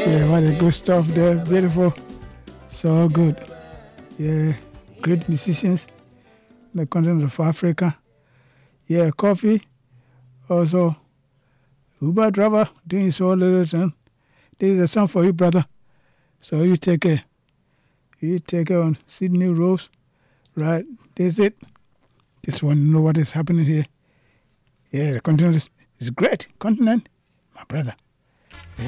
Yeah, what a good stuff there. Beautiful. So good. Yeah, great musicians in the continent of Africa. Yeah, Coffee. Also, Uber driver doing his own little thing. This is a song for you, brother. So you take care. You take care on Sydney Rose. Right, that's it. Just want to know what is happening here. Yeah, the continent is great. Continent, my brother. Yeah.